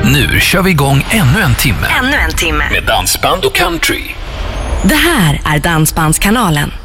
Nu kör vi igång ännu en timme. Ännu en timme. Med dansband och country. Det här är Dansbandskanalen.